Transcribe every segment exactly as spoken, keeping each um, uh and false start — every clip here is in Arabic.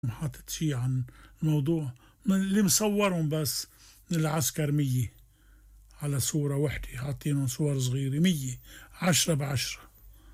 حاطط شيء عن الموضوع اللي مصورهم بس من العسكر مية على صورة وحدة، حاطينهم صور صغيرة مية عشرة بعشرة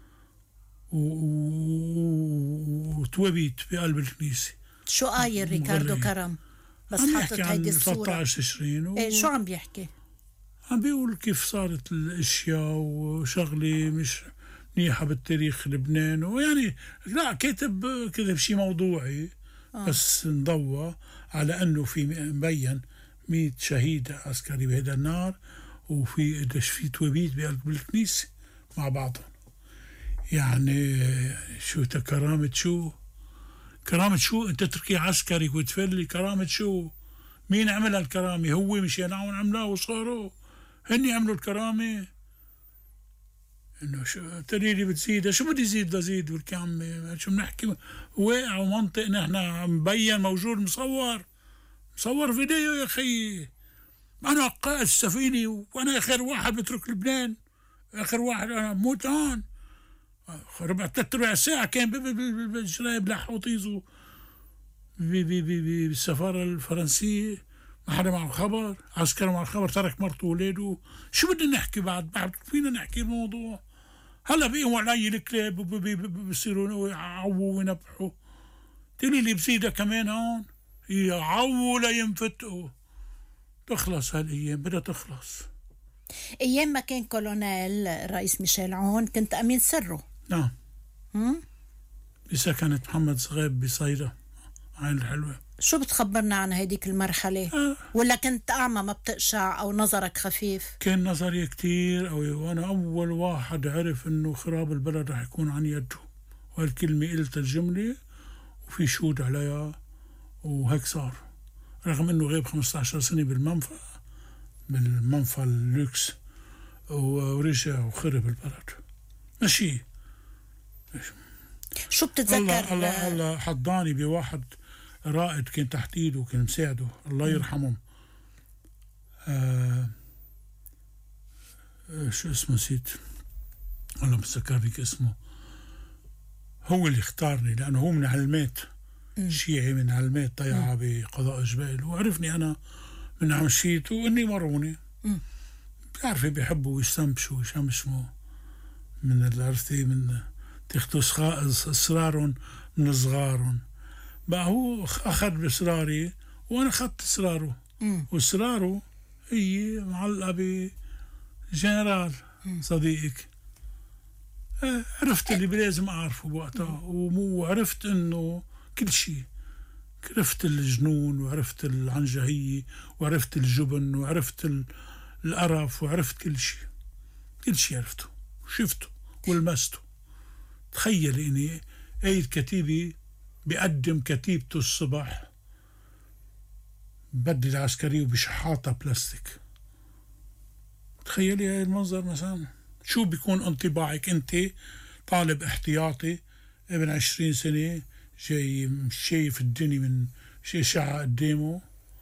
وتوبيت بقلب الكنيسة. شو قايل ريكاردو كرم بس حاطط هيدي الصورة؟ ثلاثة عشر تشرين و... ايه شو عم بيحكي؟ عم بيقول كيف صارت الاشياء وشغلة مش منيحة بالتاريخ لبنان، ويعني لا كاتب كتب شيء موضوعي آه. بس نضوى على انه في مبين مية شهيد عسكري بهذا النار، وفي قديش في توابيت بقلب الكنيسة مع بعضهم. يعني شو كرامة شو كرامة شو انت تركي عسكري وتفلي كرامة شو؟ مين عمل الكرامة؟ هو مشان عون عملاه وصاروا هني عملوا الكرامة. انه شو تريلي بتزيد شو بدي زيد لزيد والكعمة شو بنحكي واقع ومنطق نحن مبين موجود مصور مصور فيديو يا اخي. انا قائد السفينة وانا اخر واحد بترك لبنان، اخر واحد انا موت هون ربع ثلاث ربع ساعة كان بالجرايب لحوطيزو بالسفارة الفرنسية ما حدا مع الخبر، عسكر مع الخبر ترك مرته وولاده. شو بدنا نحكي بعد؟ بعد فينا نحكي الموضوع. هلا بيقوموا علي الكلاب بصيروا يعووا وينبحوا، تقولي لي بزيدها كمان هون يعووا لينفتقوا. تخلص هالايام، بدها تخلص. ايام ما كان كولونيل الرئيس ميشيل عون كنت امين سره. نعم. هم؟ بسكنة محمد صغيب بصيدا عين الحلوة. شو بتخبرنا عن هيديك المرحلة؟ آه. ولا كنت أعمى ما بتقشع أو نظرك خفيف؟ كان نظري كتير قوي، وأنا أول واحد عرف إنه خراب البلد رح يكون عن يده، وهالكلمة قلت الجملة وفي شهود عليها وهيك صار. رغم إنه غيب خمسة عشر سنة بالمنفى بالمنفى اللوكس ورجع وخرب البلد. ماشي شو بتتذكر؟ الله الله الله حضاني بواحد رائد كان تحت ايده وكان مساعده الله يرحمهم. آه آه شو اسمه نسيت والله بتذكر لك اسمه. هو اللي اختارني لانه هو من علمات شيعي من علمات طيعة بقضاء جبال، وعرفني انا من عمشيته واني مروني. بتعرفي بيحبوا يستنبشوا ويشمشموا من الارثي من تاخدوا اصرارهم من صغارهم. بقى هو أخذ بإصراري وأنا أخذت إصراره، وإصراره هي معلقة بجنرال صديقك. اه عرفت اللي بلازم أعرفه بوقتها، وعرفت إنه كل شيء. عرفت الجنون وعرفت العنجهية وعرفت الجبن وعرفت القرف وعرفت كل شيء. كل شيء عرفته وشفته ولمسته. تخيل إني أي كتيبي بيقدم كتيبته الصبح بدل العسكري وبشحاطة بلاستيك. تخيلي هاي المنظر مثلا. شو بيكون انطباعك انت طالب احتياطي ابن عشرين سنة جاي شايف الدنيا من شي شعة قدامه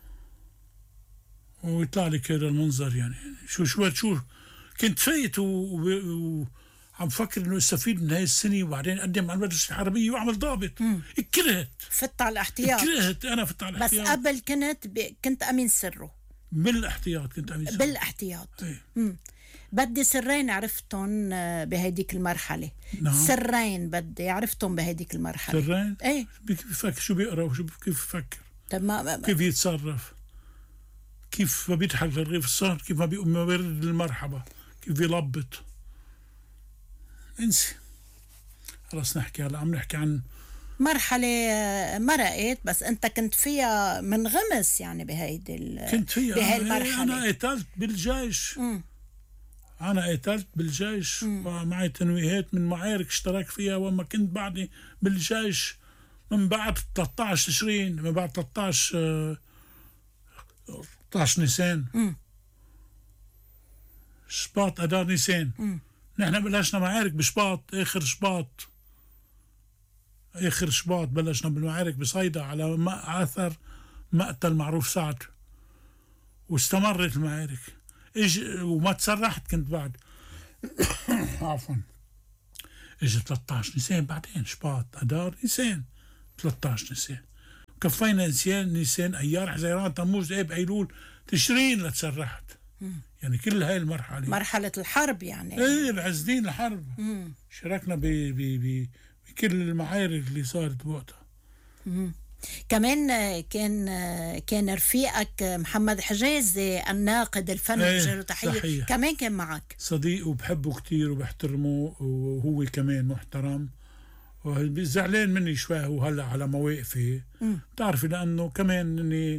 ويطلع لك هذا المنظر؟ يعني شو شو شو كنت فايت و, و... عم فكر انه استفيد من هاي السنه وبعدين اقدم على المدرسه الحربيه واعمل ضابط. كرهت فت على الاحتياط. كرهت انا فت على الاحتياط. بس قبل كنت ب... كنت امين سره. بالاحتياط كنت امين سره. بالاحتياط. امم بدي سرين عرفتهم بهيديك المرحله. نعم. سرين بدي عرفتهم بهيديك المرحله. سرين؟ ايه كيف بفكر شو بيقرا وشو كيف بفكر. طب ما كيف يتصرف، كيف ما بيضحك للرغيف الصار، كيف ما بيقوم ما بيرد المرحبا، كيف بيلبط. انسي خلاص. نحكي هلا عم نحكي عن مرحلة مرقت بس انت كنت فيها منغمس يعني بهيدي كنت فيها بهاي المرحلة. انا قتلت بالجيش. م. انا قتلت بالجيش م. ومعي تنويهات من معارك اشترك فيها وما كنت بعدني بالجيش من بعد ثلاثة عشر تشرين، من بعد ثلاثة عشر ثلاثة عشر نيسان م. شباط اذار نيسان. م. نحن بلشنا معارك بشباط، اخر شباط اخر شباط بلشنا بالمعارك بصيدا على اثر مقتل معروف سعد، واستمرت المعارك. اج وما تسرحت كنت بعد عفوا. اجى ثلاثة عشر نيسان بعدين شباط اذار نيسان ثلاثة عشر نيسان كفينا نسيان نيسان أيار حزيران تموز آب أيلول تشرين لتسرحت. يعني كل هاي المرحلة مرحلة الحرب يعني ايه بعزدين الحرب. مم. شاركنا ب ب ب بكل المعارك اللي صارت بوقتها. مم. كمان كان كان رفيقك محمد حجازي الناقد الفني ايه تحية كمان كان معك صديق وبحبه كتير وبحترمه وهو كمان محترم وزعلان مني شوي هو هلا على مواقفي. بتعرفي لأنه كمان اني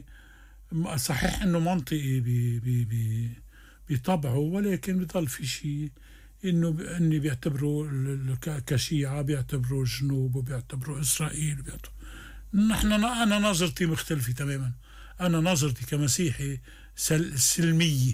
صحيح انه منطقي بي بي بي بطبعه ولكن بضل في شيء انه اني بيعتبروا كشيعة بيعتبروا جنوب وبيعتبروا اسرائيل بيعتبروا. نحن انا نظرتي مختلفة تماما. انا نظرتي كمسيحي سل سلمية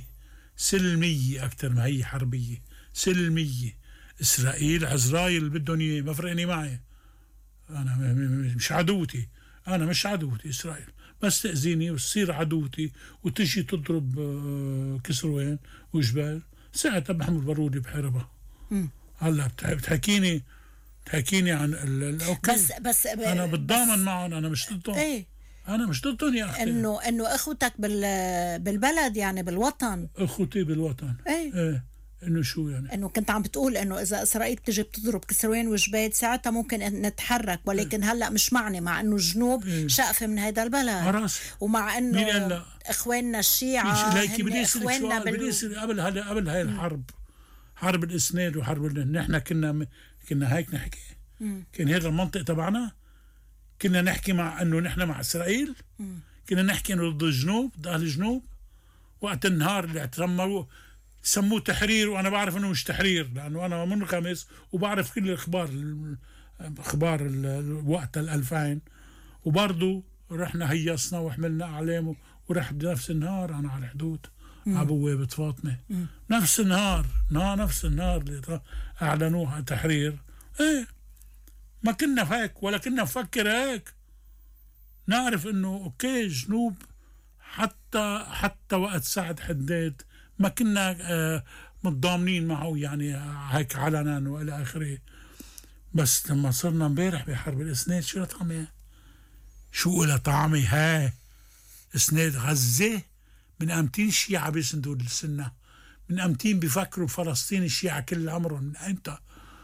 سلمية اكثر ما هي حربية. سلمية. اسرائيل عزرايل بدهم اياه ما فرقني معي. انا مش عدوتي. انا مش عدوتي اسرائيل بس تأذيني وتصير عدوتي وتجي تضرب كسروان وجبال ساعتها محمود بارودي بحاربها. هلا بتحكيني بتحكيني عن الاوكي بس بس انا بتضامن معهم. انا مش ضدهم. ايه انا مش ضدهم يا اختي. انه انه اخوتك بال بالبلد يعني بالوطن. اخوتي بالوطن. ايه, ايه. انه شو يعني؟ انه كنت عم بتقول انه اذا اسرائيل بتجي بتضرب كسروان وجبال ساعتها ممكن نتحرك ولكن هلا مش معني مع انه الجنوب إيه. شقفه من هذا البلد عرس. ومع انه اخواننا الشيعة اخواننا بال... قبل هلا قبل هاي الحرب حرب الاسناد وحرب ال... نحن كنا كنا هيك نحكي. مم. كان هذا المنطق تبعنا كنا نحكي مع انه نحن مع اسرائيل. مم. كنا نحكي انه ضد الجنوب ضد اهل الجنوب. وقت النهار اللي اعتمروا سموه تحرير وانا بعرف انه مش تحرير لانه انا منغمس وبعرف كل الاخبار اخبار الوقت الألفين وبرضه رحنا هيصنا وحملنا اعلام ورحت بنفس النهار انا على الحدود على بوابه فاطمه. مم. نفس النهار نفس النهار اللي اعلنوها تحرير. ايه ما كنا هيك ولا كنا نفكر هيك. نعرف انه اوكي جنوب حتى حتى وقت سعد حداد ما كنا آه متضامنين معه يعني هيك علنا والى اخره. بس لما صرنا امبارح بحرب الاسناد شو طعمه؟ شو لها طعمه هاي؟ اسناد غزه من امتين شيعة بيسندوا السنه. من امتين بيفكروا بفلسطين الشيعة كل عمرهم. من امتى؟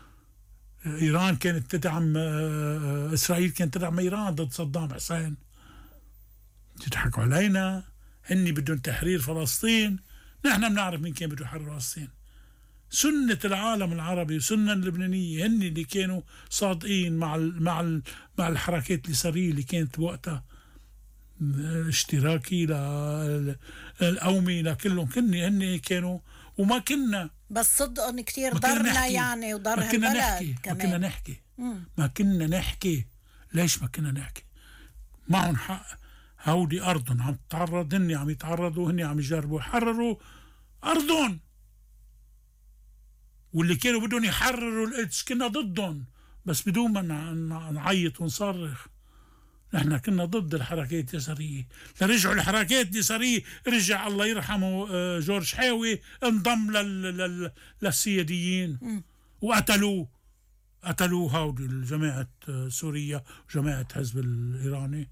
ايران كانت تدعم آه اسرائيل كانت تدعم ايران ضد صدام حسين. تضحكوا علينا. هني بدهم تحرير فلسطين. نحن بنعرف مين كان بده يحرر فلسطين. سنة العالم العربي وسنة اللبنانية هن اللي كانوا صادقين مع ال مع ال مع الحركات اليسارية اللي كانت وقتها اشتراكي للقومي لكلهم كني هن كانوا وما كنا بس صدقهم كتير ضرنا يعني وضر هالبلد كمان. ما كنا نحكي ما كنا نحكي ليش ما كنا نحكي؟ معهم حق. هودي أرضهم عم تتعرض هني عم يتعرضوا هني عم يجربوا يحرروا أرضهم. واللي كانوا بدهم يحرروا القدس كنا ضدهم بس بدون ما نعيط ونصرخ. نحن كنا ضد الحركات اليسارية. لرجعوا الحركات اليسارية رجع الله يرحمه جورج حاوي انضم لل... لل... للسياديين وقتلوه قتلوه هودي جماعة سوريا وجماعة حزب الإيراني.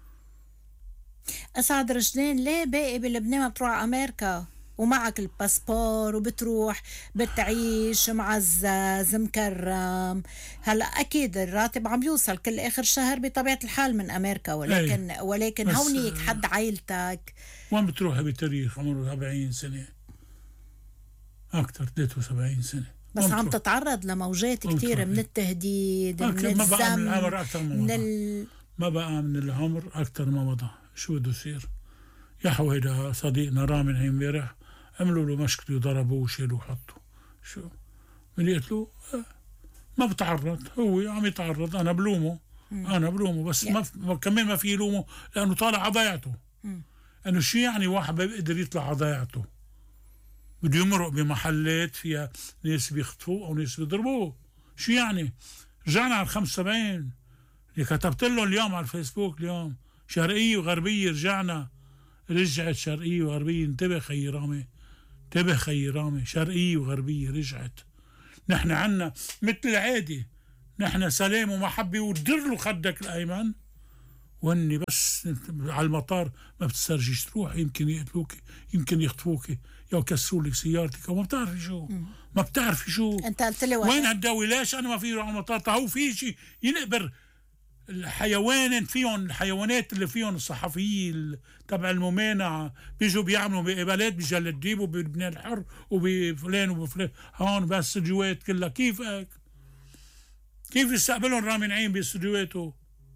أسعد رشدين ليه باقي بلبنان ما بتروح أمريكا ومعك الباسبور وبتروح بتعيش معزز مكرم؟ هلا أكيد الراتب عم يوصل كل آخر شهر بطبيعة الحال من أمريكا ولكن أي. ولكن هونيك حد عائلتك وين بتروح بتاريخ عمره سبعين سنة أكتر ثلاثة وسبعين سنة بس عم تتعرض لموجات كتير من التهديد من الزم. ما بقى من العمر أكتر ما من ال... ما بقى من العمر أكتر ما مضى. شو بده يصير؟ يحو هيدا صديقنا رامي نعيم امبارح عملوا له مشكلة وضربوه وشيلوه وحطوا. شو؟ من قلت له ما بتعرض هو عم يتعرض أنا بلومه. مم. أنا بلومه بس yeah. ما كمان ما في لومه لأنه طالع على ضيعته. إنه شو يعني واحد بيقدر يطلع على ضيعته؟ بده يمرق بمحلات فيها ناس بيخطفوه أو ناس بيضربوه. شو يعني؟ رجعنا على خمسة وسبعين اللي كتبت له اليوم على الفيسبوك اليوم شرقية وغربية رجعنا. رجعت شرقية وغربية. انتبه خي رامي انتبه خي رامي شرقية وغربية رجعت. نحن عنا مثل العادي نحن سلام ومحبة ودر له خدك الأيمن واني بس على المطار ما بتسترجيش تروح، يمكن يقتلوك، يمكن يخطفوك، يا يكسروا لك سيارتك، وما بتعرفي شو، ما بتعرفي شو. انت قلت لي وين هالدواء؟ ليش انا ما في اروح على المطار؟ هو في شيء ينقبر الحيوان فيهم، الحيوانات اللي فيهم الصحفيين تبع الممانعة بيجوا بيعملوا بقبالات بجلديب وبلبنان الحر وبفلان وبفلان، هون بس استديوهات كلها. كيفك؟ كيف يستقبلون رامي نعيم باستديوهاته؟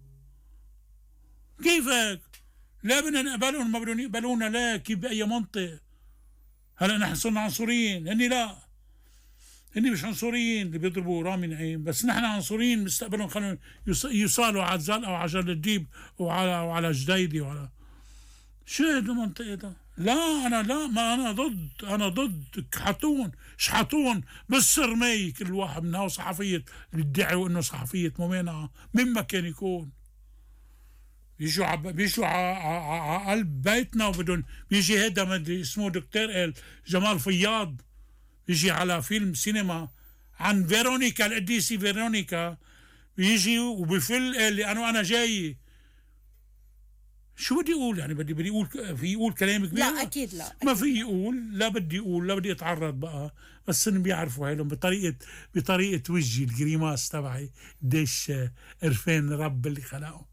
كيفك؟ لا بدنا نقبلهم، ما بدهم يقبلونا. لا، كيف بأي منطق؟ هلا نحن صرنا عنصريين؟ هني لا، هني مش عنصريين اللي بيضربوا رامي نعيم، بس نحن عنصريين مستقبلهم خلوا يوصلوا على الزلقة وعلى جلديب وعلى وعلى جديدي وعلى شو هذا المنطق ده؟ لا أنا لا، ما أنا ضد، أنا ضد. كحتون شحتون بالسرمي كل واحد منها، صحفية بيدعوا إنه صحفية ممانعة مما كان يكون. بيجوا عب... بيجوا على قلب بيتنا وبدهم. بيجي هيدا ما ادري اسمه دكتور قال جمال فياض، بيجي على فيلم سينما عن فيرونيكا القديسة فيرونيكا، بيجي وبفل قال لي انا انا جاي. شو بدي اقول يعني؟ بدي بدي اقول في يقول كلام كبير؟ لا اكيد لا أكيد ما في يقول، لا بدي اقول، لا بدي اتعرض بقى. بس ان بيعرفوا هيلهم بطريقه بطريقه وجهي الجريماس تبعي قديش عرفان رب اللي خلقه.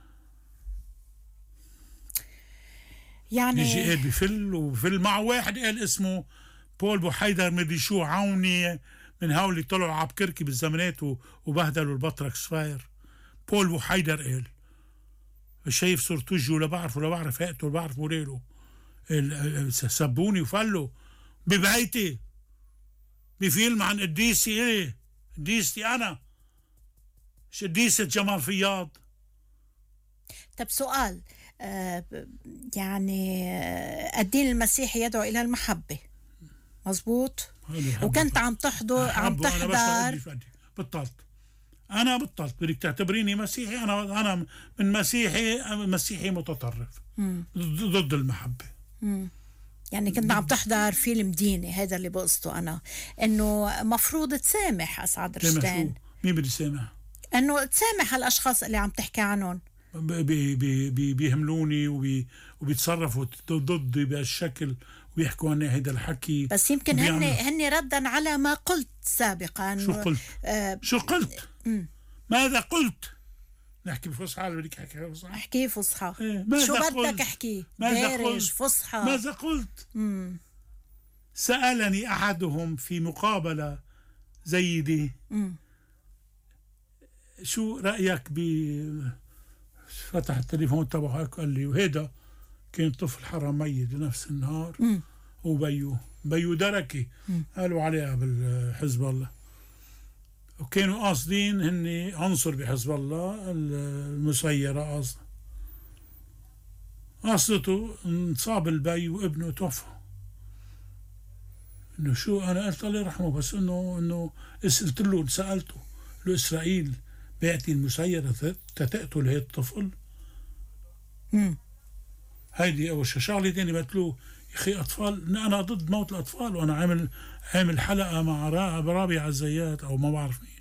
يعني يجي قال بفل وبفل مع واحد قال اسمه بول بوحيدر مدري شو عوني، من هول اللي طلعوا عبكركي بالزمانات وبهدلوا البطرك صفاير. بول بوحيدر قال، شايف صورة وجهه ولا بعرفه ولا بعرف هيئته ولا بعرف موديله. سبوني وفلوا ببيتي بفيلم عن قديسي إلي، قديستي أنا، مش قديسة جمال فياض. طب سؤال، آه يعني آه الدين المسيحي يدعو إلى المحبة، مظبوط؟ وكنت عم تحضر عم تحضر. أنا بس بطلت، أنا بطلت. بدك تعتبريني مسيحي؟ أنا أنا من مسيحي مسيحي متطرف مم. ضد المحبة. مم. يعني كنت عم تحضر فيلم ديني، هذا اللي بقصده أنا، إنه مفروض تسامح أسعد رشدان. مين بدي سامح؟ إنه تسامح الأشخاص اللي عم تحكي عنهم. بي بي بي بيهملوني وبي وبيتصرفوا ضدي بهالشكل وبيحكوا عني هيدا الحكي. بس يمكن هن هن ردا على ما قلت سابقا. شو قلت؟ آه شو قلت؟ م. ماذا قلت؟ نحكي بفصحى ولا بدك تحكي فصحى؟ احكي فصحى. إيه. شو بدك احكي؟ ماذا قلت؟ فصحى. ماذا قلت؟ م. سألني أحدهم في مقابلة زي دي، م. شو رأيك ب فتح التليفون تبعه قال لي، وهيدا كان طفل حرام ميت بنفس النهار. م. وبيو بيو دركي م. قالوا عليها بالحزب الله، وكانوا قاصدين هن عنصر بحزب الله المسيرة، قاصد قصدته انصاب البي وابنه توفى. انه شو؟ انا قلت الله يرحمه، بس انه انه قلت له سألته له اسرائيل بيعطي المسيرة تتقتل هي الطفل؟ امم هيدي اول شيء. شغله ثانيه بتلو يا اخي اطفال، انا ضد موت الاطفال، وانا عامل عامل حلقه مع رابع عزيات او ما بعرف مين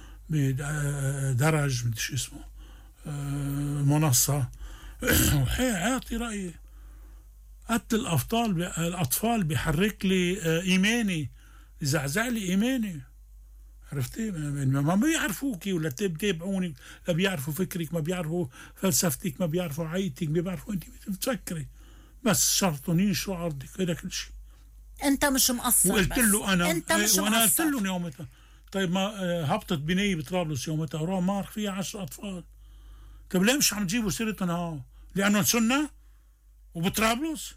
بدرج مدري شو اسمه منصه عاطي رايي. قتل الاطفال الاطفال بيحرك لي ايماني، يزعزع لي ايماني. عرفتي؟ ما بيعرفوكي ولا بتابعونك، لا بيعرفوا فكرك، ما بيعرفوا فلسفتك، ما بيعرفوا عيتك، بيعرفوا انت بتفكري، بس شرطهم ينشروا عرضك. هذا كل شيء. انت مش مقصر. وقلت له انا انت مش وانا مقصر. قلت لهم يومتها، طيب ما هبطت بنيه بطرابلس يومتها وراح مار فيها عشر اطفال. طيب ليه مش عم تجيبوا سيرتهم هاو؟ لانهم سنه وبطرابلس؟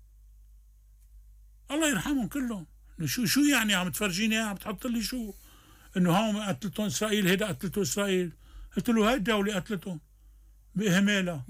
الله يرحمهم كلهم. شو شو يعني عم تفرجيني، عم تحط لي شو انه هاو قتلتهم اسرائيل، هيدا قتلته اسرائيل؟ قلت له هاي الدوله قتلتهم باهمالها.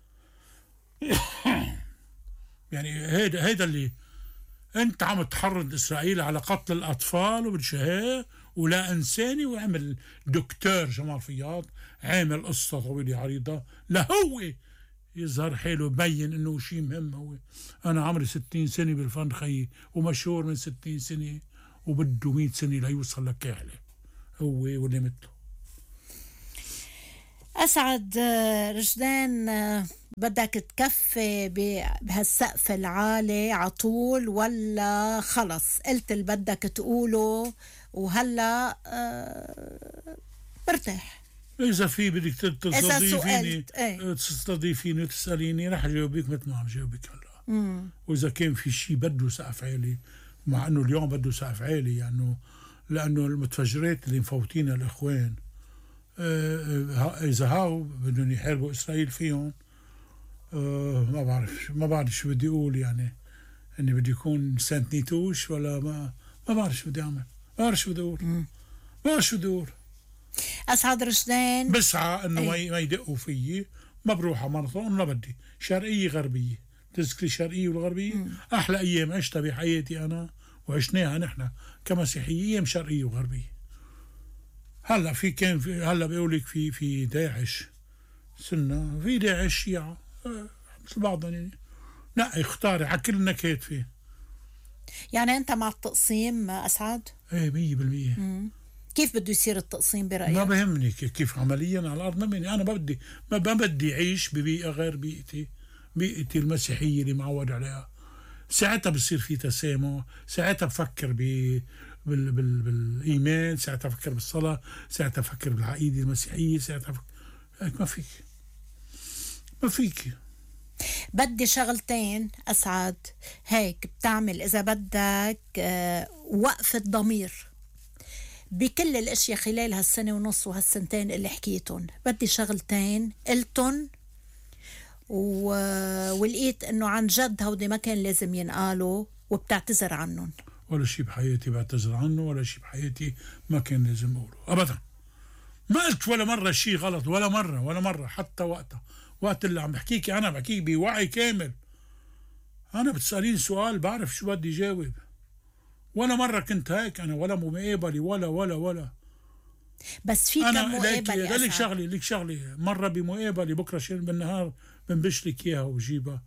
يعني هيدا هيدا اللي انت عم تحرض اسرائيل على قتل الاطفال وبالشهاء ولا انساني. وعمل دكتور جمال فياض عامل قصه طويله عريضه لا هو يظهر حاله يبين انه شيء مهم. هو انا عمري ستين سنه بالفن خيي، ومشهور من ستين سنه، وبده مئة سنه ليوصل لكاحله هو واللي مثله. أسعد آه، رشدان، آه، بدك تكفي ب- بهالسقف العالي عطول، ولا خلص قلت اللي بدك تقوله وهلا آه، مرتاح؟ إذا في بدك إذا تستضيفيني سئلت ايه. تستضيفيني وتسأليني رح أجاوبك مثل ما عم جاوبك هلا. مم. وإذا كان في شيء بده سقف عالي، مع إنه اليوم بده سقف عالي يعني، لأنه المتفجرات اللي مفوتينها الإخوان، آه، آه، إذا هاو بدهم يحاربوا إسرائيل فيهم، آه، ما بعرف ما بعرف شو بدي أقول يعني. إني بدي يكون سانت نيتوش ولا ما ما بعرف شو بدي أعمل، ما بعرف شو بدي أقول، ما بعرف شو بدي أقول. أسعد رشدان. بسعى إنه ما ايه. ي- ما يدقوا فيي. ما بروح على ماراثون، ما بدي شرقية غربية. تذكري الشرقية والغربية؟ أحلى أيام عشتها بحياتي أنا وعشناها نحن كمسيحية، أيام شرقية وغربية. هلا في كان في هلا بيقولك في في داعش سنة، في داعش شيعة، آه، مثل بعضهم يعني. لا اختاري على كل النكهات فيه. يعني أنت مع التقسيم أسعد؟ ايه مية بالمية. مم. كيف بده يصير التقسيم ما برأيك؟ بهمني كيف كيف عمليا على الأرض، ما بهمني. أنا ما بدي ما ما بدي أعيش ببيئة غير بيئتي، بيئتي المسيحية اللي معود عليها. ساعتها بصير في تسامح، ساعتها بفكر ب بال... بال... بالإيمان، ساعتها بفكر بالصلاة، ساعتها بفكر بالعقيدة المسيحية، ساعتها بفكر... هيك ما فيك ما فيك بدي شغلتين أسعد هيك بتعمل إذا بدك آه، وقفة ضمير بكل الاشياء خلال هالسنة ونص وهالسنتين اللي حكيتن. بدي شغلتين قلتن و... ولقيت انه عن جد هودي ما كان لازم ينقالوا وبتعتذر عنهم. ولا شيء بحياتي بعتذر عنه، ولا شيء بحياتي ما كان لازم أقوله أبدا. ما قلت ولا مرة شيء غلط، ولا مرة ولا مرة. حتى وقتها وقت اللي عم بحكيك أنا بحكيك بوعي كامل. أنا بتسألين سؤال بعرف شو بدي جاوب. ولا مرة كنت هيك أنا، ولا مقابلة ولا ولا ولا بس في كم أنا لك مقابلة لك أسعد. شغلي لك شغلي مرة بمقابلة بكرة شيء بالنهار بنبش لك إياها وجيبها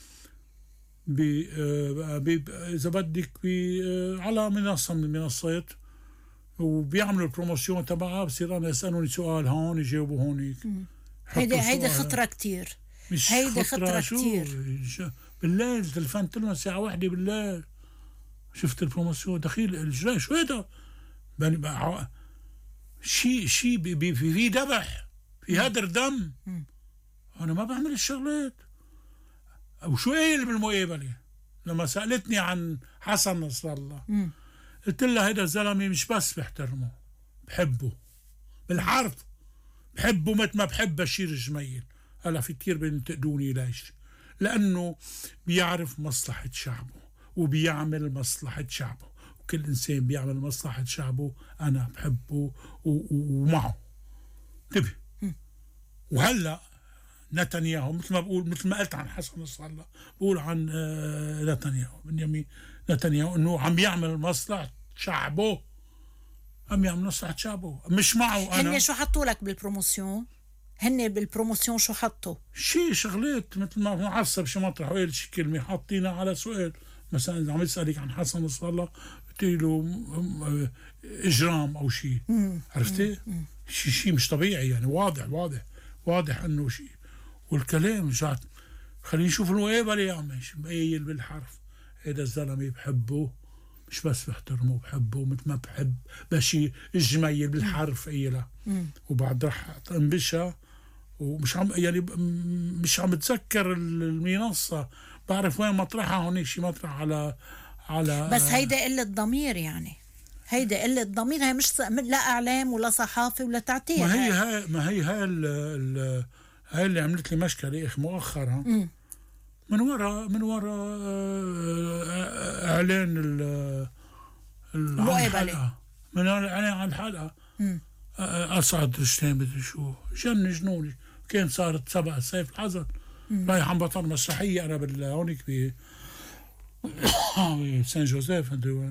ب آه، ب- إذا بدك ب آه، على منصة من المنصات، وبيعملوا البروموشن تبعها. بصير أنا يسألوني سؤال هون يجاوبوا هونيك. هيدي هيدي سؤال. خطرة كتير. مش هيدي خطرة شو كتير. ش- بالليل تلفنت لهم الساعة واحدة بالليل، شفت البروموشن دخيل الجراي شو هذا بني بقى شيء شيء بي بي في في ذبح، في هدر دم. أنا ما بعمل الشغلات. وشو قايل بالمقابلة لما سألتني عن حسن نصر الله؟ مم. قلت لها هيدا الزلمة مش بس بحترمه، بحبه بالحرف، بحبه مثل ما بحب بشير جميل. هلا في كتير بينتقدوني ليش؟ لأنه بيعرف مصلحة شعبه وبيعمل مصلحة شعبه، وكل إنسان بيعمل مصلحة شعبه أنا بحبه و- و- ومعه. انتبه. وهلا نتنياهو مثل ما بقول، مثل ما قلت عن حسن نصر الله بقول عن آه، نتنياهو بنيامين نتنياهو انه عم يعمل مصلحة شعبه، عم يعمل مصلحة شعبه مش معه انا. هن شو حطوا لك بالبروموسيون؟ هن بالبروموسيون شو حطوا؟ شي شغلات مثل ما معصب شي مطرح وقال شي كلمة حاطينها على سؤال. مثلا إذا عم يسألك عن حسن نصر الله قلت له م- م- إجرام أو شي، عرفتي؟ شي شي مش طبيعي يعني، واضح واضح واضح إنه شي. والكلام جات خلينا نشوف المقابلة يا عمي، مقايل بالحرف. هذا الزلمة بحبه مش بس بحترمه، بحبه مثل ما بحب بشي الجميل بالحرف قايلها. وبعد رح انبشها ومش عم يعني ب- م- مش عم بتذكر المنصة، بعرف وين مطرحها. هونيك شي مطرح على على بس هيدا قلة ضمير يعني. هيدا قلة ضمير. هي مش ص- لا إعلام ولا صحافة ولا تعتير. ما هي هاي. هاي ما هي هاي ال ال هاي اللي عملت لي مشكلة اخ مؤخرا مم. من وراء من وراء آه، اعلان ال ال- عن مقابلة. الحلقة، من اعلان عن الحلقة. مم. آه، اسعد رشتين بدي شو جن جنوني. كان صارت سبع سيف الحزن رايح عم بطل مسرحية انا بال هونيك ب سان جوزيف مدري وين،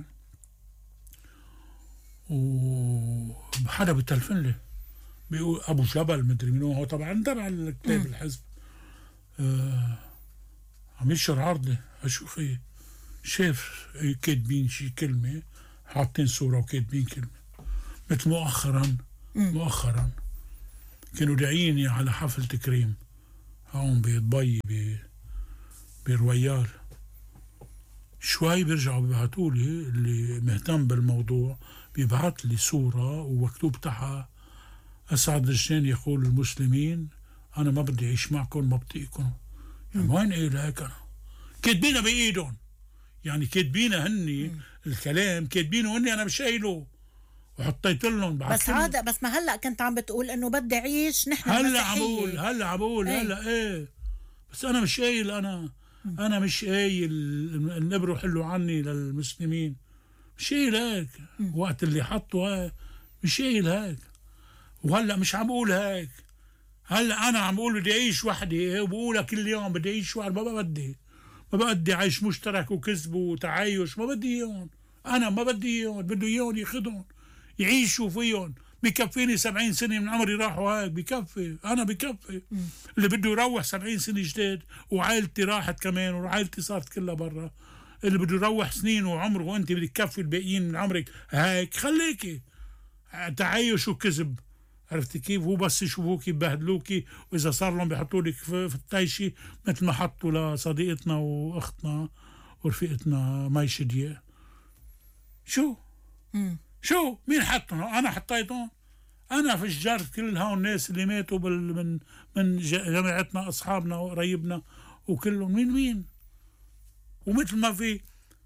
وحدا بتلفن لي بيقول ابو جبل مدري منو هو، طبعا تبع الكتاب الحزب. آه عم يشر عرضي اشوف ايه، شاف كاتبين شي كلمه، حاطين صوره وكاتبين كلمه. مثل مؤخرا مؤخرا كانوا داعيني على حفل تكريم هون بدبي برويال. شوي بيرجعوا بيبعتوا لي اللي مهتم بالموضوع، بيبعت لي صورة ومكتوب تحت أسعد رجلين يقول المسلمين أنا ما بدي أعيش معكم ما بطيقكم. يعني وين قايل هيك أنا؟ كاتبينها بإيدهم، يعني كاتبينها هني م. الكلام كاتبينه هني أنا مش قايله وحطيت لهم. بس هذا بس ما هلا كنت عم بتقول إنه بدي أعيش نحن هلا عم بقول هلا عم بقول هلا إيه، بس أنا مش قايل أنا م. أنا مش قايل النبروا حلوا عني للمسلمين، مش قايل هيك م. وقت اللي حطوا مش قايل هيك، وهلا مش عم بقول هيك. هلا انا عم بقول بدي اعيش وحدي وبقولها كل يوم بدي اعيش وحدي، ما بدي ما بدي عيش مشترك وكذب وتعايش، ما بدي اياهم، انا ما بدي اياهم، بده اياهم ياخذهم يعيشوا فيهم. بكفيني سبعين سنة من عمري راحوا هيك، بكفي أنا بكفي. م. اللي بده يروح سبعين سنة جديد وعائلتي راحت كمان وعائلتي صارت كلها برا، اللي بده يروح سنين وعمره وأنت بدك تكفي الباقيين من عمرك هيك، خليكي تعايش وكذب. عرفتي كيف؟ هو بس يشوفوكي ببهدلوكي، واذا صار لهم بيحطوا لك في الطيشه مثل ما حطوا لصديقتنا واختنا ورفيقتنا مي شديه. شو؟ مم. شو؟ مين حطهم؟ انا حطيتهم؟ انا فجرت كل هون الناس اللي ماتوا بال من من جماعتنا اصحابنا وقرايبنا وكلهم. مين مين؟ ومثل ما في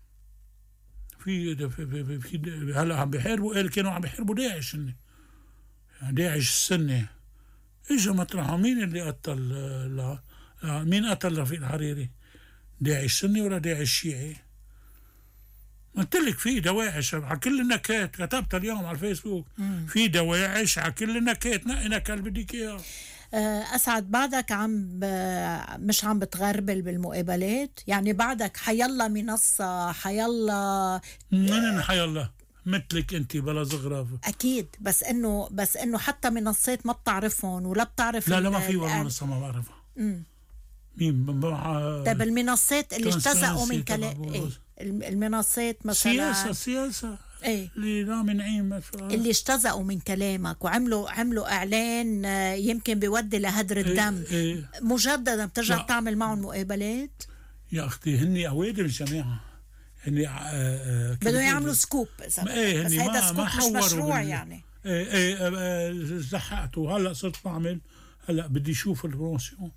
في في, في, في هلا عم بيحاربوا، قال كانوا عم بيحاربوا داعش. داعش السنة اجوا مطرحه. مين اللي قتل لا لا مين قتل رفيق الحريري؟ داعش سني ولا داعش شيعي؟ قلت لك في دواعش على كل النكات، كتبت اليوم على الفيسبوك مم. في دواعش على كل النكات، نقي نكال اللي بدك اياه. أسعد بعدك عم ب... مش عم بتغربل بالمقابلات؟ يعني بعدك حيلا منصة حيلا من حيلا مثلك انت بلا زغرف. اكيد، بس انه بس انه حتى منصات ما بتعرفهم ولا بتعرف. لا لا ما في ولا منصه ما بعرفها. امم مين مع... طيب المنصات اللي اجتزأوا من كلام ايه المنصات مثلا سياسه سياسه ايه اللي رامي نعيم مثلا اللي اجتزأوا من كلامك وعملوا عملوا اعلان يمكن بيودي لهدر الدم. إيه إيه. مجددا بترجع لا. تعمل معهم مقابلات يا اختي؟ هني اوادر الجماعه هني آه بدهم يعملوا سكوب. ايه بس هيدا سكوب ما مش مشروع بال... يعني ايه ايه زحقت وهلا صرت بعمل. هلا بدي اشوف البروموسيون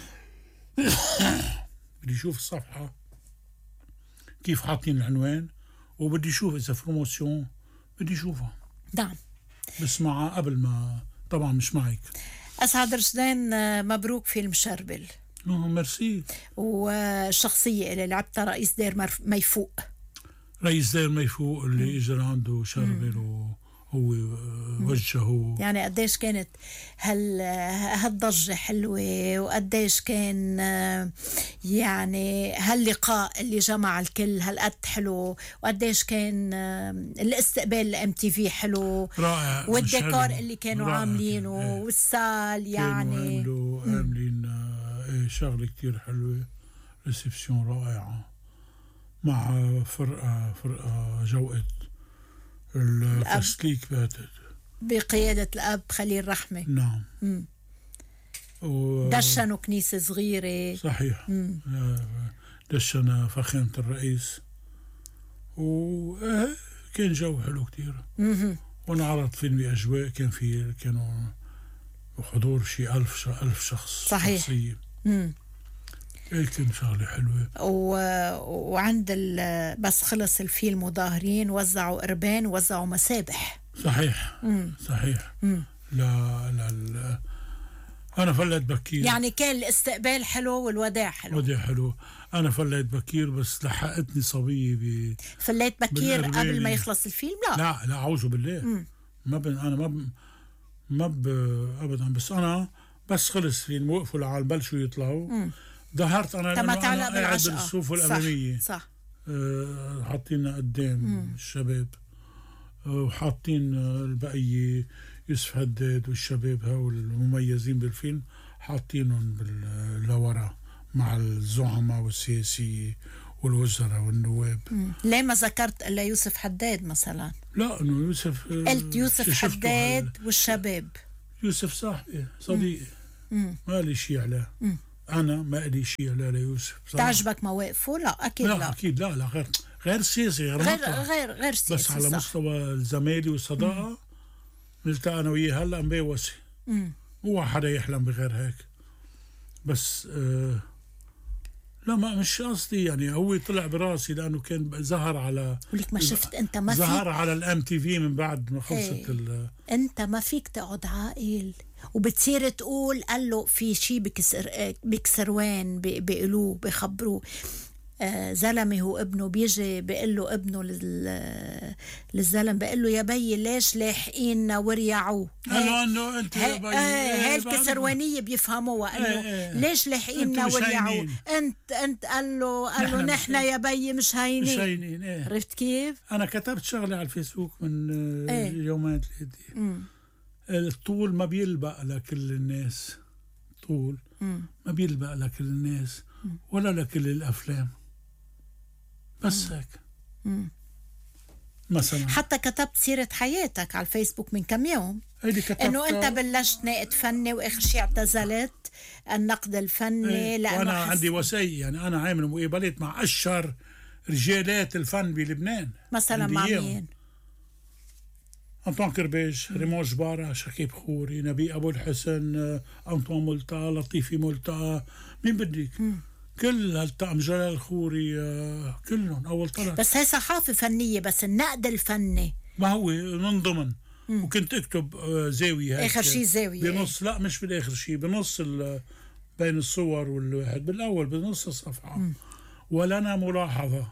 بدي اشوف الصفحه كيف حاطين العنوان، وبدي اشوف اذا بروموسيون بدي اشوفها. نعم بسمعها قبل ما طبعا مش معك. أسعد رشدان مبروك فيلم شربل. ميرسي. والشخصية اللي لعبتها رئيس دير ميفوق. رئيس دير ميفوق اللي اجى عنده شربل وهو وجهه. يعني قديش كانت هال هالضجة حلوة، وقديش كان يعني هاللقاء اللي جمع الكل هالقد حلو، وقديش كان الاستقبال ام تي في حلو رائع، والديكور اللي كانوا عاملينه ايه. والسال يعني عاملوا عاملين ايه شغلة كتير حلوة، ريسبسيون رائعة مع فرقة فرقة جوقت التسليك باتت بقيادة الأب خليل رحمة. نعم. و... دشنوا كنيسة صغيرة. صحيح. مم. دشنا فخامة الرئيس وكان جو حلو كتير. ونعرض فيلم بأجواء كان في كانوا حضور شي ألف ألف شخص. صحيح. شخصية. ايه كان شغله حلوه. و... وعند ال... بس خلص الفيلم وظاهرين وزعوا قربان ووزعوا مسابح. صحيح. مم. صحيح. مم. لا لا لا انا فلت بكير، يعني كان الاستقبال حلو والوداع حلو. وداع حلو. انا فلت بكير بس لحقتني صبيه ب فليت بكير قبل ما يخلص الفيلم. لا لا لا اعوذ بالله. مم. ما ب... انا ما ب... ما ب... ابدا. بس انا بس خلص فيلم وقفوا العالم بلشوا يطلعوا. مم. ظهرت انا لما تعلق قاعد بالصفوف الاماميه. صح, صح. أه حاطين قدام مم. الشباب، وحاطين البقيه يوسف هداد والشباب هؤلاء المميزين بالفيلم حاطينهم لورا مع الزعماء والسياسيه والوزراء والنواب. مم. ليه ما ذكرت الا يوسف حداد مثلا؟ لا انه يوسف قلت يوسف حداد والشباب. يوسف صاحبي صديقي، ما لي شيء عليه. مم. أنا ما لي شيء عليه ليوسف. تعجبك مواقفه؟ لا أكيد لا, لا أكيد لا لا غير غير سياسي، غير غير مطلع. غير غير سياسي، بس على صح. مستوى الزمالي والصداقة نلتقى أنا وياه هلا مبيوسي. هو حدا يحلم بغير هيك. بس آه لا ما مش قصدي يعني، هو طلع براسي لأنه كان ظهر على ولك ما شفت أنت ما ظهر فيك على الام تي في من بعد ما خلصت ايه. ال أنت ما فيك تقعد عاقل وبتصير تقول قال له في شيء بكسر بكسر وين بيقولوه بيخبروه. آه زلمه هو ابنه بيجي بيقول له ابنه لل للزلم بيقول له يا بي ليش لاحقيننا وريعوه. قال له انه انت يا بي هاي الكسروانيه بيفهموها. قال له ايه ليش لاحقيننا وريعوه انت انت قال له قال له نحن يا بي مش هاينين. مش هاينين ايه. عرفت كيف؟ انا كتبت شغله على الفيسبوك من ايه. يومين ثلاثه. الطول ما بيلبق لكل الناس، طول مم. ما بيلبق لكل الناس ولا لكل الافلام، بس مم. هيك. مم. مثلا حتى كتبت سيرة حياتك على الفيسبوك من كم يوم انه انت بلشت ناقد فني واخر شيء اعتزلت النقد الفني. ايه. لانه وانا حس... عندي وسائل يعني، انا عامل مقابلات مع اشهر رجالات الفن بلبنان. مثلا مع مين؟ أنطوان كرباج، ريمون جبارة، شكيب خوري، نبي أبو الحسن، أنطوان ملتقى، لطيفي ملتقى، مين بدك؟ كل هالطقم، جلال خوري، كلهم أول طلع. بس هي صحافة فنية، بس النقد الفني ما هو من ضمن. مم. وكنت أكتب زاوية هيك آخر شيء زاوية بنص. لا مش بالآخر شيء، بنص بين الصور والواحد بالأول بنص الصفحة. مم. ولنا ملاحظة،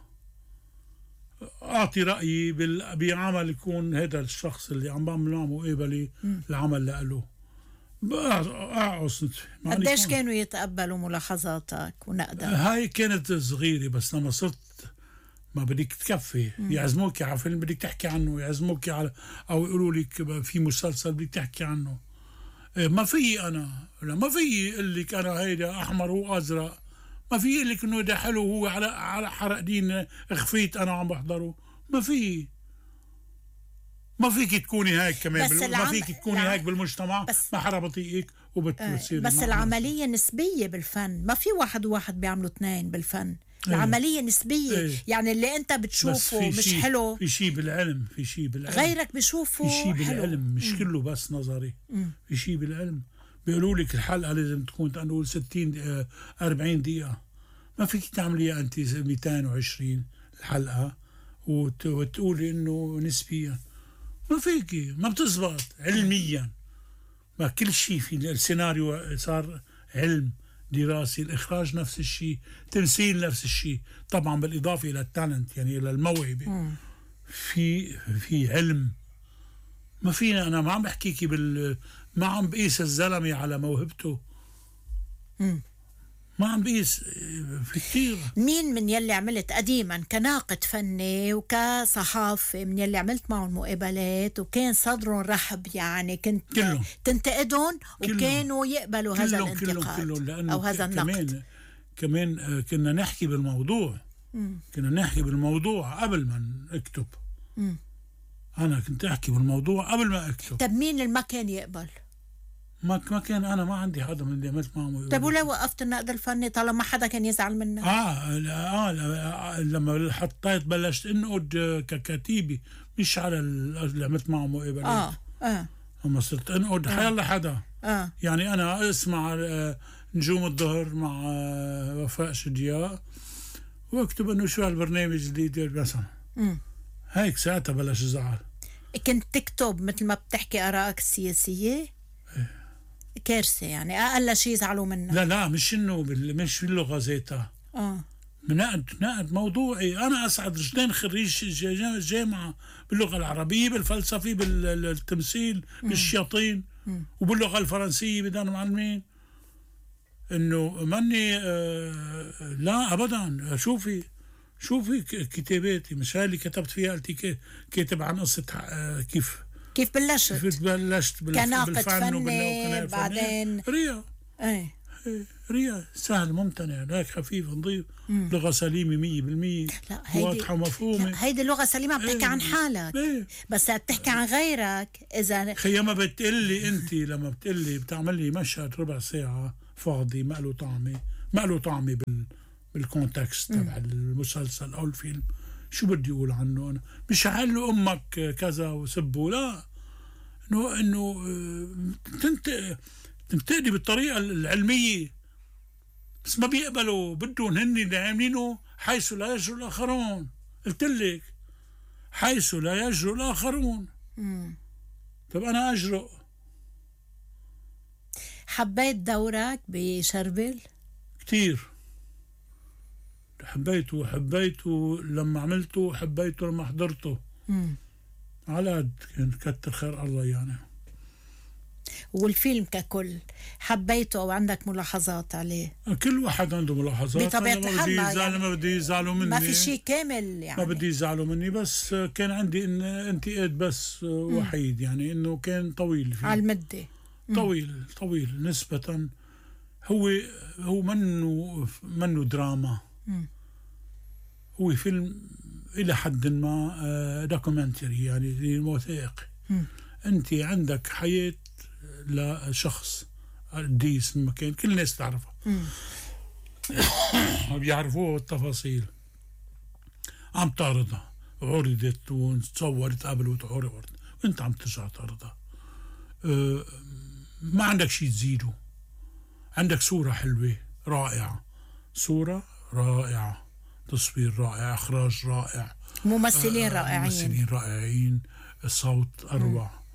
أعطي رأيي بعمل يكون هذا الشخص اللي عم بعمل معه مقابلة العمل لأله أعصت. قديش كانوا يتقبلوا ملاحظاتك ونقدك؟ هاي كانت صغيرة، بس لما صرت ما بدك تكفي. يعزموك على فيلم بدك تحكي عنه، يعزموك على أو يقولوا لك في مسلسل بدك تحكي عنه. ما في أنا لا ما في يقول لك أنا هيدا أحمر وأزرق، ما في يقول لك إنه ده حلو هو على على حرق دين خفيت أنا عم بحضره. ما في ما فيك تكوني هيك كمان بال... العم... ما فيك تكوني العم... هيك بالمجتمع. بس... ما حدا بطيقك وبتصير آه. بس العملية نسبية بالفن، ما في واحد وواحد بيعملوا اثنين بالفن. ايه. العملية نسبية. ايه. يعني اللي انت بتشوفه مش شي... حلو، في شيء بالعلم، في شيء بالعلم غيرك بشوفه في شيء بالعلم حلو. مش مم. كله بس نظري. مم. في شيء بالعلم. بيقولوا لك الحلقة لازم تكون تقول ستين أربعين دقيقة، ما فيك تعمليها أنت مئتين وعشرين الحلقة وت... وتقولي إنه نسبيا. ما فيكي، ما بتزبط علميا. ما كل شيء في السيناريو صار علم، دراسي، الإخراج نفس الشيء، تمثيل نفس الشيء، طبعا بالإضافة إلى التالنت يعني إلى الموهبة. في في علم. ما فينا، أنا ما عم بحكيكي بال ما عم بقيس الزلمة على موهبته. مم. ما عم بقيس. في كتير. مين من يلي عملت قديما كناقد فني وكصحافي من يلي عملت معهم مقابلات وكان صدرهم رحب، يعني كنت كلهم تنتقدهم وكانوا يقبلوا هذا الانتقاد كلهم كلهم أو هذا النقد؟ كمان كمان كنا نحكي بالموضوع. مم. كنا نحكي بالموضوع قبل ما نكتب. مم. أنا كنت أحكي بالموضوع قبل ما أكتب. طب مين اللي ما كان يقبل؟ ما ما كان أنا ما عندي حدا من اللي عملت معهم. طب ولو وقفت النقد الفني طالما ما حدا كان يزعل منك؟ آه, آه, آه لما حطيت بلشت انقد ككتيبة مش على اللي عملت معهم مقابلات. آه آه لما صرت انقد آه. حيالله حدا. آه. يعني أنا اسمع نجوم الظهر مع وفاء شدياء واكتب إنه شو هالبرنامج الجديد مثلا. هيك ساعتها بلش زعل. كنت تكتب مثل ما بتحكي آرائك السياسية؟ إيه. كارثة يعني، أقل شيء يزعلوا منك. لا لا مش إنه بال... مش في اللغة ذاتها. آه. نقد نقد موضوعي. أنا أسعد رجلين خريج جامعة باللغة العربية، بالفلسفة، بالتمثيل، بالشياطين، وباللغة الفرنسية بدنا معلمين. إنه مني آه لا أبدا. شوفي شوفي كتاباتي، مش هاي اللي كتبت فيها قلتي كاتب عن قصة آه كيف كيف بلشت كيف بلشت كناقد فني بعدين ريا. ايه إيه ريا سهل ممتنع لك خفيف نظيف لغة سليمة مية بالمية واضحة ومفهومة. هيدي اللغة سليمة بتحكي ايه عن حالك ايه. بس بتحكي عن غيرك إذا خي ما بتقلي أنت لما بتقلي بتعمل لي مشهد ربع ساعة فاضي ما له طعمة ما له طعمة بال بالكونتكست تبع المسلسل أو الفيلم، شو بدي أقول عنه أنا؟ مش هقول له أمك كذا وسبه، لا، إنه إنه تنت تنتقدي بالطريقة العلمية، بس ما بيقبلوا، بدهم هن عاملينه حيث لا يجرؤ الآخرون. قلت لك حيث لا يجرؤ الآخرون. طب أنا أجرؤ. حبيت دورك بشربل؟ كتير حبيته حبيته لما عملته، حبيته لما حضرته. مم. على قد كان كتر خير الله يعني. والفيلم ككل حبيته أو عندك ملاحظات عليه؟ كل واحد عنده ملاحظات. بطبيعة الحال يعني ما بدي يزعلوا مني، ما في شيء كامل يعني، ما بدي يزعلوا مني، بس كان عندي إن انتقاد بس وحيد يعني إنه كان طويل فيه. على المدة. طويل طويل نسبة. هو هو منه منه دراما. مم. هو فيلم إلى حد ما دوكيومنتري يعني وثائقي. أنت عندك حياة لشخص ديس من مكان كل الناس تعرفها بيعرفوها التفاصيل، عم تعرضها، عرضت وتصورت قبل وتعرضت وانت عم ترجع تعرضها. أه ما عندك شيء تزيده، عندك صورة حلوة رائعة، صورة رائعة، تصوير رائع، إخراج رائع، ممثلين أه رائعين ممثلين رائعين، الصوت أروع. مم.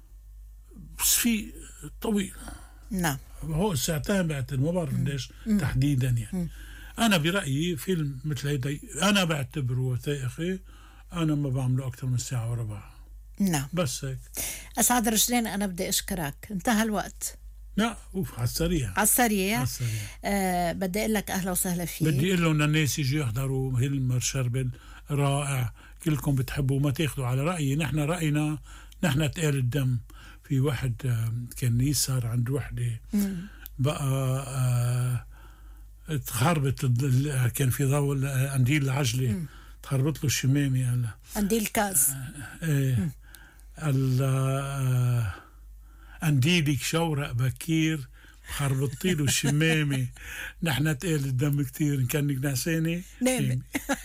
بس في طويل. نعم. هو ساعتين بعتقد، ما بعرف ليش تحديدا يعني. مم. أنا برأيي فيلم مثل هيدا أنا بعتبره وثائقي، أنا ما بعمله أكثر من ساعة وربع. نعم. بس هيك. أسعد رشدين، أنا بدي أشكرك، انتهى الوقت. لا اوف على السريع على السريع. على السريع. آه بدي اقول لك اهلا وسهلا فيك. بدي اقول لهم الناس يجوا يحضروا هيلمر شربل رائع، كلكم بتحبوا، ما تاخذوا على رايي، نحن راينا نحن تقال الدم. في واحد كان يسهر عند وحده بقى آه تخربت، كان في ضوء قنديل العجله تخربت له الشمامه. قال قنديل الكاس. ايه قال آه قنديلك شورق بكير خربطتي له الشمامه. نحن تقال الدم كتير، كانك نعسانه نامي.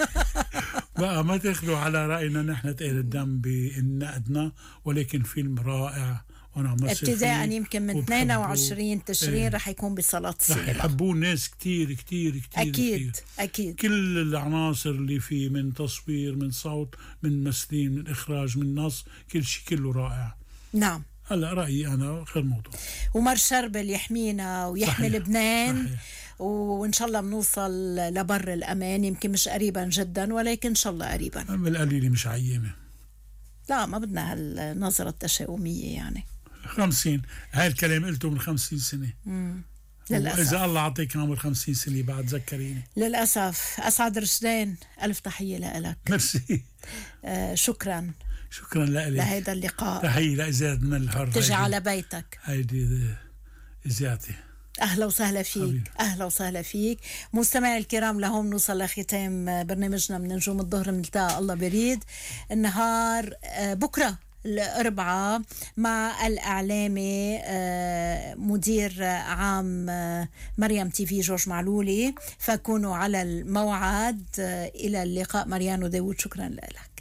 بقى ما تاخذوا على راينا، نحن تقال الدم بنقدنا، ولكن فيلم رائع وانا عم ابتداء يمكن من اثنين وعشرين تشرين ايه. رح يكون بصلاة الصيام، رح يحبوه الناس كتير كتير كتير اكيد كتير. اكيد كل العناصر اللي فيه، من تصوير، من صوت، من ممثلين، من اخراج، من نص، كل شيء كله رائع. نعم. هلا رأيي أنا خير موضوع. ومر شربل يحمينا ويحمي صحيح. لبنان صحيح. وإن شاء الله بنوصل لبر الأمان، يمكن مش قريبا جدا ولكن إن شاء الله قريبا. بالقليل مش عيامة. لا ما بدنا هالنظرة التشاؤمية يعني. خمسين هاي الكلام قلته من خمسين سنة. مم. للأسف. إذا الله عطيك عمر خمسين سنة بعد ذكريني. للأسف. أسعد رشدين، ألف تحية لك. ميرسي. آه شكرا. شكرا لك لهذا اللقاء. تحية لإذاعة من الحر. تجي على بيتك. هيدي إذاعتي. أهلا وسهلا فيك. حبيب. أهلا وسهلا فيك مستمعي الكرام. لهون نوصل لختام برنامجنا من نجوم الظهر، نلتقى الله بريد النهار بكرة الأربعاء مع الإعلامي مدير عام مريم تي في جورج معلولي، فكونوا على الموعد. إلى اللقاء. مريان وداود، شكرا لك.